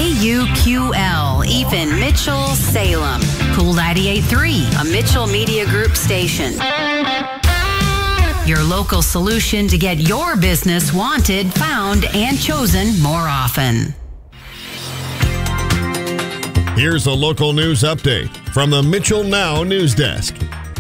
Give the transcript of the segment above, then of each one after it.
KUQL, Ethan Mitchell, Salem. Cool 98.3, a Mitchell Media Group station. Your local solution to get your business wanted, found, and chosen more often. Here's a local news update from the Mitchell Now News Desk.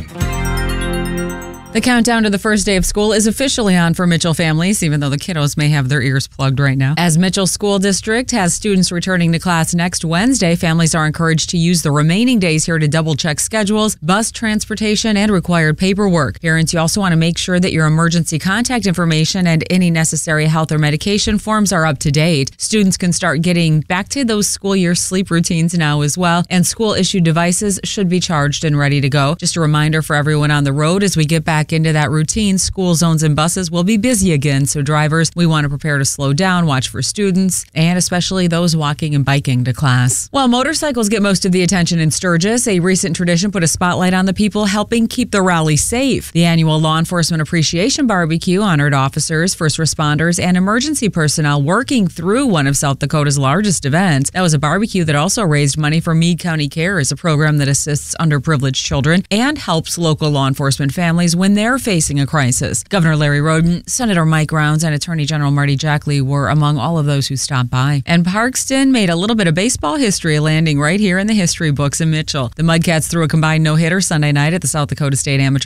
The countdown to the first day of school is officially on for Mitchell families, even though the kiddos may have their ears plugged right now. As Mitchell School District has students returning to class next Wednesday, families are encouraged to use the remaining days here to double-check schedules, bus transportation, and required paperwork. Parents, you also want to make sure that your emergency contact information and any necessary health or medication forms are up to date. Students can start getting back to those school year sleep routines now as well, and school-issued devices should be charged and ready to go. Just a reminder for everyone on the road, as we get back into that routine, school zones and buses will be busy again. So drivers, we want to prepare to slow down, watch for students, and especially those walking and biking to class. While motorcycles get most of the attention in Sturgis, a recent tradition put a spotlight on the people helping keep the rally safe. The annual Law Enforcement Appreciation Barbecue honored officers, first responders, and emergency personnel working through one of South Dakota's largest events. That was a barbecue that also raised money for Meade County Cares, a program that assists underprivileged children and helps local law enforcement families when they're facing a crisis. Governor Larry Roden, Senator Mike Rounds, and Attorney General Marty Jackley were among all of those who stopped by. And Parkston made a little bit of baseball history, landing right here in the history books in Mitchell. The Mudcats threw a combined no-hitter Sunday night at the South Dakota State Amateur